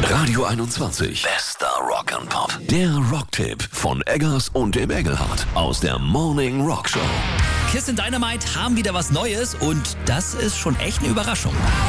Radio 21. Bester Rock'n'Pop. Der Rocktipp von Eggers und dem Engelhardt aus der Morning Rock Show. Kiss and Dynamite haben wieder was Neues und das ist schon echt eine Überraschung.